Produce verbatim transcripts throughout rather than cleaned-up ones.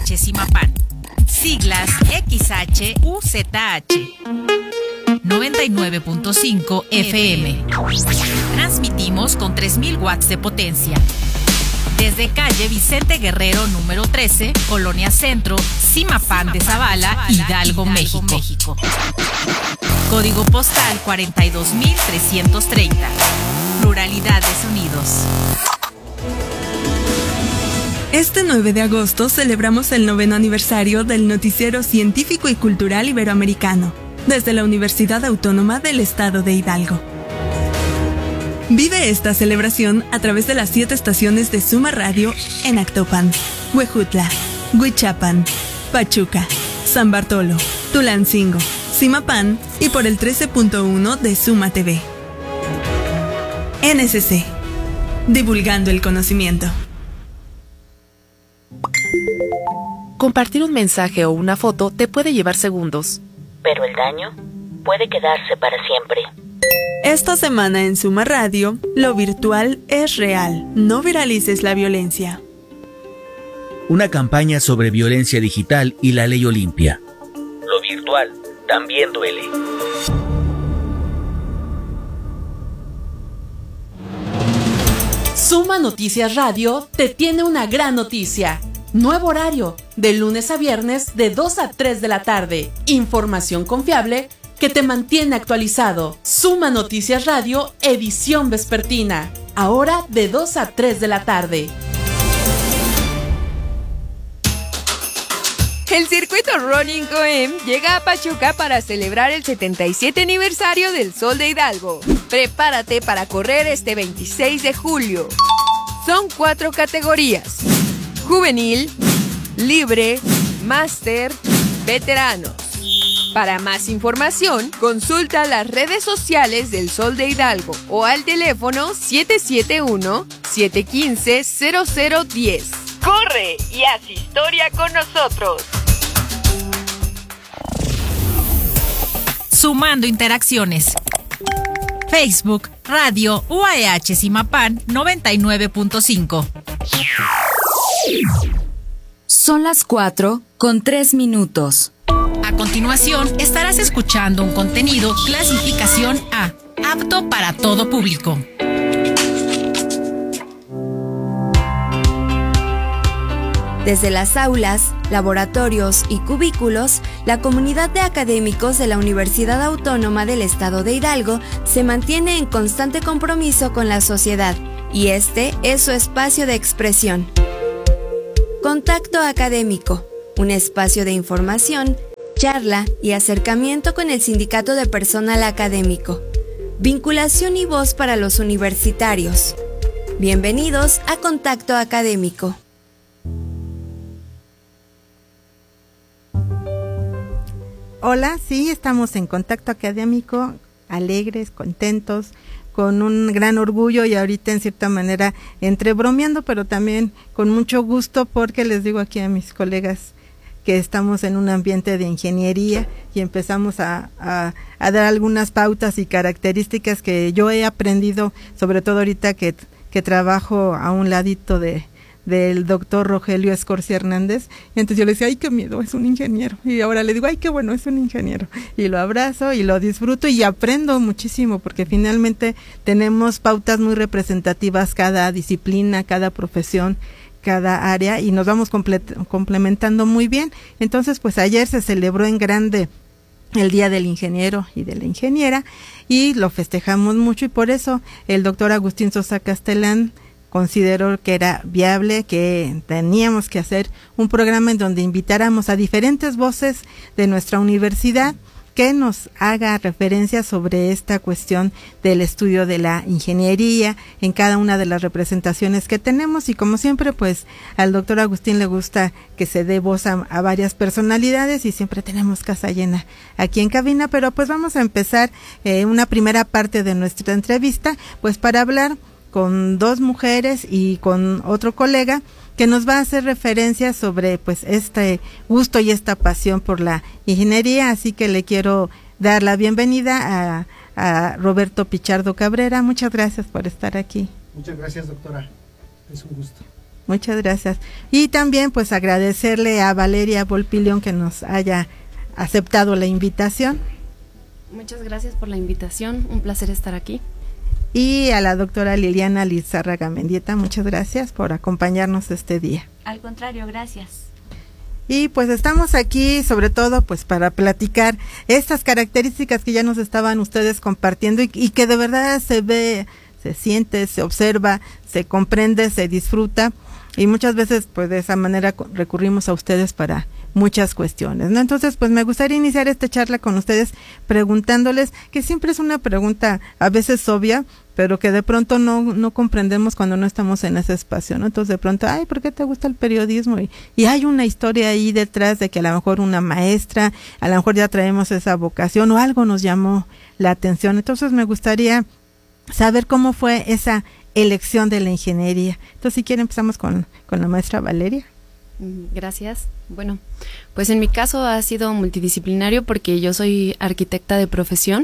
H Zimapán. Siglas X H U Z H. noventa y nueve punto cinco F M. Transmitimos con tres mil watts de potencia. Desde calle Vicente Guerrero número trece, Colonia Centro, Zimapán de Zavala, Hidalgo, México. Código postal cuarenta y dos mil trescientos treinta. Pluralidad de sonidos. Este nueve de agosto celebramos el noveno aniversario del Noticiero Científico y Cultural Iberoamericano, desde la Universidad Autónoma del Estado de Hidalgo. Vive esta celebración a través de las siete estaciones de Suma Radio en Actopan, Huejutla, Huichapan, Pachuca, San Bartolo, Tulancingo, Zimapán y por el trece punto uno de Suma T V. N S C, divulgando el conocimiento. Compartir un mensaje o una foto te puede llevar segundos, pero el daño puede quedarse para siempre. Esta semana en Suma Radio, lo virtual es real. No viralices la violencia. Una campaña sobre violencia digital y la ley Olimpia. Lo virtual también duele. Suma Noticias Radio te tiene una gran noticia. Nuevo horario, de lunes a viernes de dos a tres de la tarde. Información confiable que te mantiene actualizado. Suma Noticias Radio, edición vespertina. Ahora de dos a tres de la tarde. El circuito Running Coem llega a Pachuca para celebrar el setenta y siete aniversario del Sol de Hidalgo. Prepárate para correr este veintiséis de julio. Son cuatro categorías: juvenil, libre, máster, veteranos. Para más información, consulta las redes sociales del Sol de Hidalgo o al teléfono siete siete uno, siete uno cinco, cero cero uno cero. ¡Corre y haz historia con nosotros! Sumando interacciones. Facebook, Radio U A E H Zimapán noventa y nueve punto cinco. Son las cuatro con tres minutos. A continuación, estarás escuchando un contenido clasificación A, apto para todo público. Desde las aulas, laboratorios y cubículos, la comunidad de académicos de la Universidad Autónoma del Estado de Hidalgo se mantiene en constante compromiso con la sociedad, y este es su espacio de expresión. Contacto Académico, un espacio de información, charla y acercamiento con el Sindicato de Personal Académico. Vinculación y voz para los universitarios. Bienvenidos a Contacto Académico. Hola, sí, estamos en Contacto Académico, alegres, contentos, con un gran orgullo y ahorita en cierta manera entre bromeando, pero también con mucho gusto, porque les digo aquí a mis colegas que estamos en un ambiente de ingeniería y empezamos a, a, a dar algunas pautas y características que yo he aprendido, sobre todo ahorita que, que trabajo a un ladito de del doctor Rogelio Escorcia Hernández. Y entonces yo le decía, ay, qué miedo, es un ingeniero. Y ahora le digo, ay, qué bueno, es un ingeniero. Y lo abrazo y lo disfruto y aprendo muchísimo, porque finalmente tenemos pautas muy representativas, cada disciplina, cada profesión, cada área, y nos vamos comple- complementando muy bien. Entonces, pues ayer se celebró en grande el Día del Ingeniero y de la Ingeniera, y lo festejamos mucho, y por eso el doctor Agustín Sosa Castellán consideró que era viable, que teníamos que hacer un programa en donde invitáramos a diferentes voces de nuestra universidad que nos haga referencia sobre esta cuestión del estudio de la ingeniería en cada una de las representaciones que tenemos. Y como siempre, pues al doctor Agustín le gusta que se dé voz a, a varias personalidades, y siempre tenemos casa llena aquí en cabina. Pero pues vamos a empezar eh, una primera parte de nuestra entrevista, pues para hablar con dos mujeres y con otro colega que nos va a hacer referencia sobre pues este gusto y esta pasión por la ingeniería. Así que le quiero dar la bienvenida a, a Roberto Pichardo Cabrera. Muchas gracias por estar aquí. Muchas gracias, doctora. Es un gusto. Muchas gracias. Y también pues agradecerle a Valeria Volpilión que nos haya aceptado la invitación. Muchas gracias por la invitación, un placer estar aquí. Y a la doctora Liliana Lizárraga Mendieta, muchas gracias por acompañarnos este día. Al contrario, gracias. Y pues estamos aquí sobre todo pues para platicar estas características que ya nos estaban ustedes compartiendo y, y que de verdad se ve, se siente, se observa, se comprende, se disfruta y muchas veces pues de esa manera recurrimos a ustedes para muchas cuestiones, ¿no? Entonces pues me gustaría iniciar esta charla con ustedes preguntándoles, que siempre es una pregunta a veces obvia, pero que de pronto no no comprendemos cuando no estamos en ese espacio, ¿no? Entonces de pronto, ay, ¿por qué te gusta el periodismo? Y, y hay una historia ahí detrás de que a lo mejor una maestra, a lo mejor ya traemos esa vocación o algo nos llamó la atención. Entonces me gustaría saber cómo fue esa elección de la ingeniería. Entonces si quieren empezamos con, con la maestra Valeria. Gracias. Bueno, pues en mi caso ha sido multidisciplinario porque yo soy arquitecta de profesión,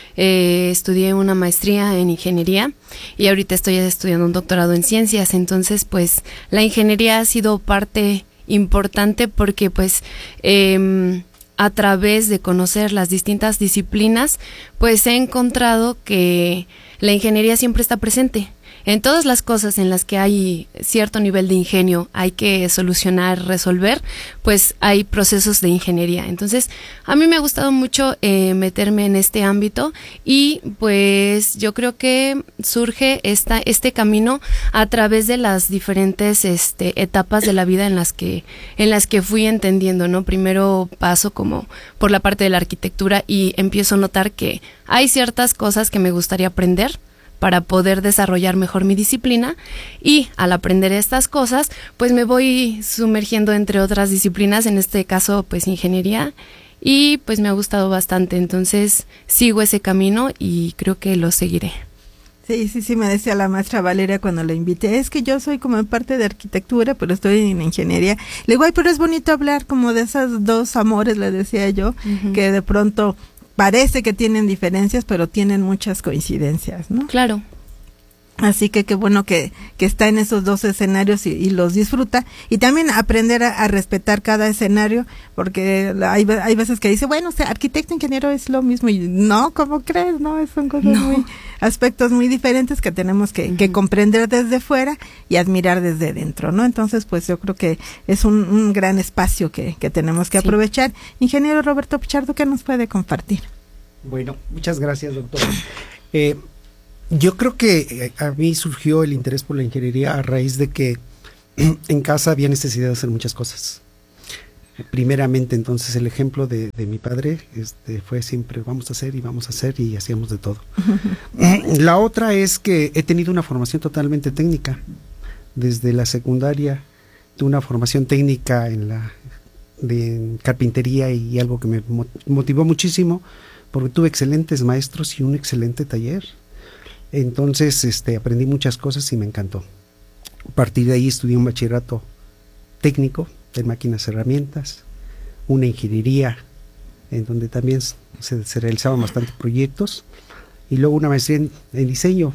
eh, estudié una maestría en ingeniería y ahorita estoy estudiando un doctorado en ciencias, entonces pues la ingeniería ha sido parte importante porque pues eh, a través de conocer las distintas disciplinas pues he encontrado que la ingeniería siempre está presente. En todas las cosas en las que hay cierto nivel de ingenio, hay que solucionar, resolver, pues hay procesos de ingeniería. Entonces, a mí me ha gustado mucho eh, meterme en este ámbito y pues yo creo que surge esta, este camino a través de las diferentes este, etapas de la vida en las que, en las que fui entendiendo, ¿no? Primero paso como por la parte de la arquitectura y empiezo a notar que hay ciertas cosas que me gustaría aprender para poder desarrollar mejor mi disciplina y al aprender estas cosas pues me voy sumergiendo entre otras disciplinas, en este caso pues ingeniería y pues me ha gustado bastante, entonces sigo ese camino y creo que lo seguiré. Sí, sí, sí, me decía la maestra Valeria cuando la invité, es que yo soy como en parte de arquitectura, pero estoy en ingeniería. Le digo, ay, pero es bonito hablar como de esos dos amores, le decía yo, uh-huh. que de pronto parece que tienen diferencias, pero tienen muchas coincidencias, ¿no? Claro. Así que qué bueno que, que está en esos dos escenarios y, y los disfruta. Y también aprender a, a respetar cada escenario, porque hay, hay veces que dice, bueno, o sea, arquitecto, ingeniero es lo mismo. Y no, ¿cómo crees? No, son cosas no. muy, aspectos muy diferentes que tenemos que, uh-huh. que comprender desde fuera y admirar desde dentro, ¿no? Entonces, pues yo creo que es un, un gran espacio que, que tenemos que sí. aprovechar. Ingeniero Roberto Pichardo, ¿qué nos puede compartir? Bueno, muchas gracias, doctor. Eh, Yo creo que a mí surgió el interés por la ingeniería a raíz de que en casa había necesidad de hacer muchas cosas. Primeramente, entonces, el ejemplo de, de mi padre este, fue siempre vamos a hacer y vamos a hacer y hacíamos de todo. La otra es que he tenido una formación totalmente técnica. Desde la secundaria tuve una formación técnica en la de en carpintería y algo que me motivó muchísimo porque tuve excelentes maestros y un excelente taller. Entonces este, aprendí muchas cosas y me encantó. A partir de ahí estudié un bachillerato técnico de máquinas y herramientas, una ingeniería en donde también se, se realizaban bastantes proyectos y luego una maestría en, en diseño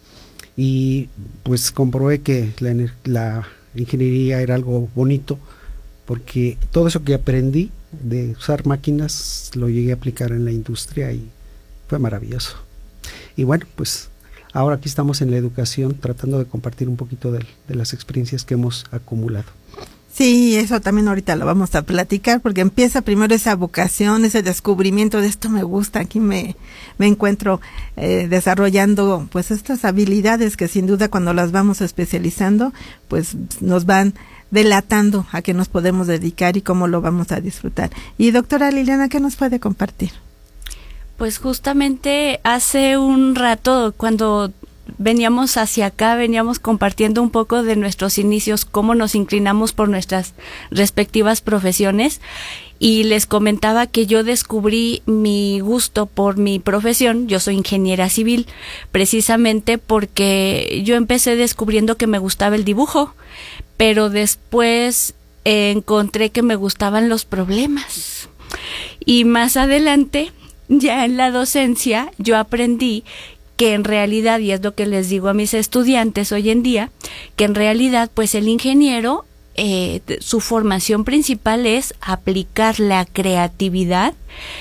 y pues comprobé que la, la ingeniería era algo bonito porque todo eso que aprendí de usar máquinas lo llegué a aplicar en la industria y fue maravilloso. Y bueno, pues ahora aquí estamos en la educación tratando de compartir un poquito de, de las experiencias que hemos acumulado. Sí, eso también ahorita lo vamos a platicar porque empieza primero esa vocación, ese descubrimiento de esto me gusta, aquí me, me encuentro eh, desarrollando pues estas habilidades que sin duda cuando las vamos especializando pues nos van delatando a qué nos podemos dedicar y cómo lo vamos a disfrutar. Y doctora Liliana, ¿qué nos puede compartir? Pues justamente hace un rato cuando veníamos hacia acá, veníamos compartiendo un poco de nuestros inicios, cómo nos inclinamos por nuestras respectivas profesiones y les comentaba que yo descubrí mi gusto por mi profesión, yo soy ingeniera civil, precisamente porque yo empecé descubriendo que me gustaba el dibujo, pero después eh, encontré que me gustaban los problemas y más adelante ya en la docencia yo aprendí que en realidad, y es lo que les digo a mis estudiantes hoy en día, que en realidad pues el ingeniero, eh, su formación principal es aplicar la creatividad,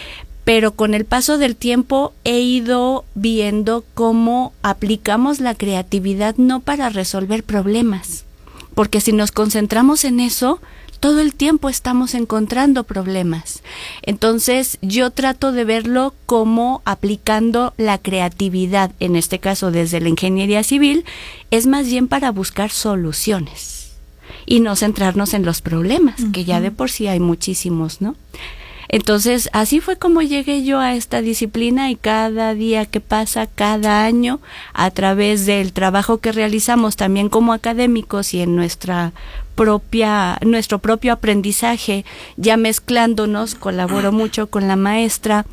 pero con el paso del tiempo he ido viendo cómo aplicamos la creatividad no para resolver problemas, porque si nos concentramos en eso, todo el tiempo estamos encontrando problemas. Entonces, yo trato de verlo como aplicando la creatividad, en este caso desde la ingeniería civil, es más bien para buscar soluciones y no centrarnos en los problemas, uh-huh. que ya de por sí hay muchísimos, ¿no? Entonces, así fue como llegué yo a esta disciplina, y cada día que pasa, cada año, a través del trabajo que realizamos también como académicos y en nuestra propia, nuestro propio aprendizaje, ya mezclándonos, colaboro mucho con la maestra,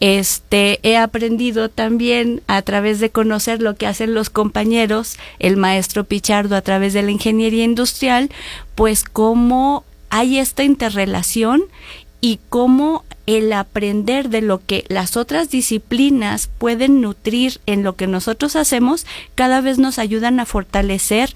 este, he aprendido también a través de conocer lo que hacen los compañeros, el maestro Pichardo a través de la ingeniería industrial, pues cómo hay esta interrelación y cómo el aprender de lo que las otras disciplinas pueden nutrir en lo que nosotros hacemos, cada vez nos ayudan a fortalecer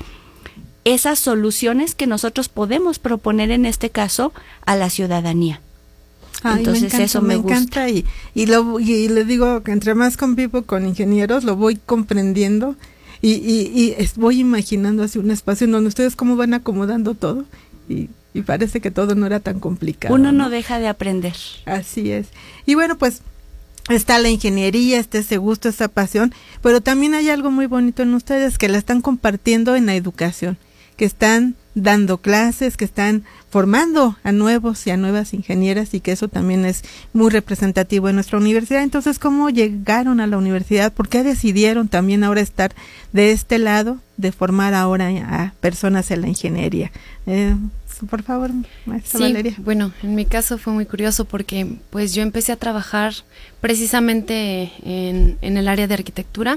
esas soluciones que nosotros podemos proponer, en este caso, a la ciudadanía. Ay, Entonces me encanta, eso me, me encanta gusta. y, y, lo, y le digo que entre más convivo con ingenieros, lo voy comprendiendo y, y, y es, voy imaginando así un espacio en donde ustedes cómo van acomodando todo y Y parece que todo no era tan complicado. Uno no, ¿no? deja de aprender. Así es. Y bueno, pues está la ingeniería, está ese gusto, esa pasión, pero también hay algo muy bonito en ustedes, que la están compartiendo en la educación, que están dando clases, que están formando a nuevos y a nuevas ingenieras, y que eso también es muy representativo en nuestra universidad. Entonces, ¿cómo llegaron a la universidad? ¿Por qué decidieron también ahora estar de este lado, de formar ahora a personas en la ingeniería? Eh, por favor, maestra sí, Valeria. Bueno, en mi caso fue muy curioso porque pues yo empecé a trabajar precisamente en, en el área de arquitectura,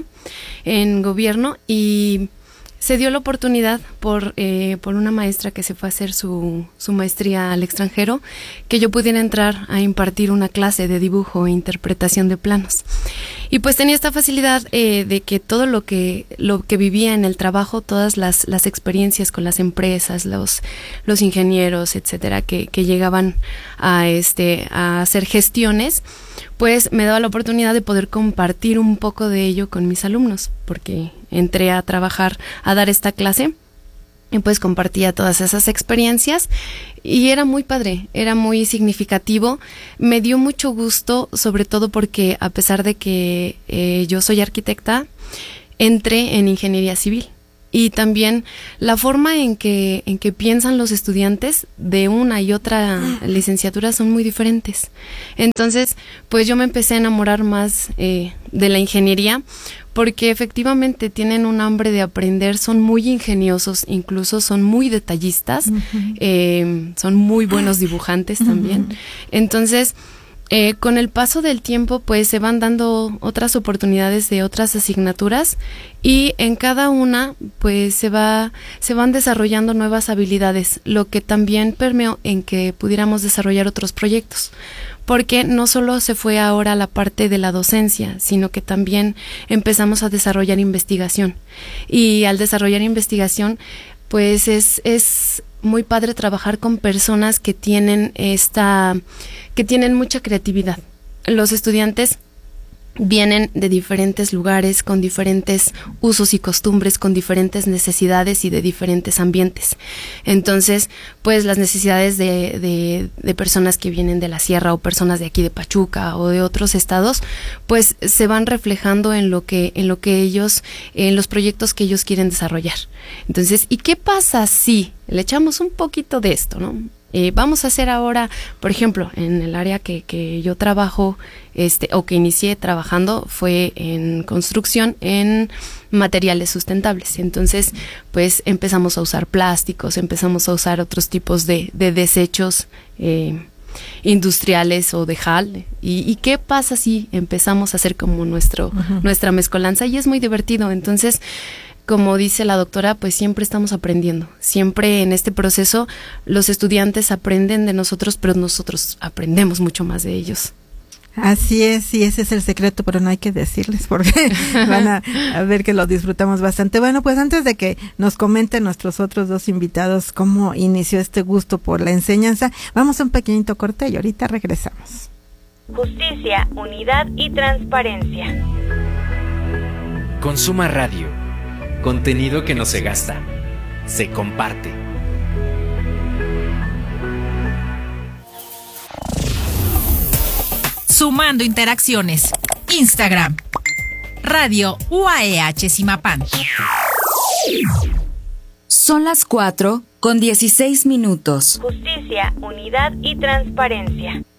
en gobierno, y se dio la oportunidad por eh, por una maestra que se fue a hacer su, su maestría al extranjero, que yo pudiera entrar a impartir una clase de dibujo e interpretación de planos. Y pues tenía esta facilidad eh, de que todo lo que lo que vivía en el trabajo, todas las, las experiencias con las empresas, los los ingenieros, etcétera, que, que llegaban a este a hacer gestiones, pues me daba la oportunidad de poder compartir un poco de ello con mis alumnos, porque entré a trabajar, a dar esta clase, y pues compartía todas esas experiencias, y era muy padre, era muy significativo. Me dio mucho gusto, sobre todo porque a pesar de que eh, yo soy arquitecta, entré en ingeniería civil. Y también la forma en que en que piensan los estudiantes de una y otra licenciatura son muy diferentes. Entonces, pues yo me empecé a enamorar más eh, de la ingeniería, porque efectivamente tienen un hambre de aprender, son muy ingeniosos, incluso son muy detallistas, uh-huh. eh, son muy buenos dibujantes también. Uh-huh. Entonces, Eh, con el paso del tiempo, pues se van dando otras oportunidades de otras asignaturas, y en cada una, pues se va, se van desarrollando nuevas habilidades, lo que también permeó en que pudiéramos desarrollar otros proyectos, porque no solo se fue ahora la parte de la docencia, sino que también empezamos a desarrollar investigación, y al desarrollar investigación, pues es, es muy padre trabajar con personas que tienen esta, que tienen mucha creatividad. Los estudiantes vienen de diferentes lugares, con diferentes usos y costumbres, con diferentes necesidades y de diferentes ambientes. Entonces, pues las necesidades de, de, de personas que vienen de la sierra, o personas de aquí de Pachuca o de otros estados, pues se van reflejando en lo que, en lo que ellos, en los proyectos que ellos quieren desarrollar. Entonces, ¿y qué pasa si le echamos un poquito de esto, no? Eh, vamos a hacer ahora, por ejemplo, en el área que, que yo trabajo, este, o que inicié trabajando, fue en construcción, en materiales sustentables. Entonces, pues empezamos a usar plásticos, empezamos a usar otros tipos de, de desechos eh, industriales o de jal. ¿Y, y qué pasa si empezamos a hacer como nuestro, uh-huh. nuestra mezcolanza? Y es muy divertido. Entonces, como dice la doctora, pues siempre estamos aprendiendo. Siempre en este proceso los estudiantes aprenden de nosotros, pero nosotros aprendemos mucho más de ellos. Así es, y ese es el secreto, pero no hay que decirles porque van a, a ver que lo disfrutamos bastante. Bueno, pues antes de que nos comenten nuestros otros dos invitados cómo inició este gusto por la enseñanza, vamos a un pequeñito corte y ahorita regresamos. Justicia, unidad y transparencia. Consuma Radio. Contenido que no se gasta, se comparte. Sumando interacciones. Instagram. Radio U A E H Zimapán. Son las cuatro con dieciséis minutos. Justicia, unidad y transparencia.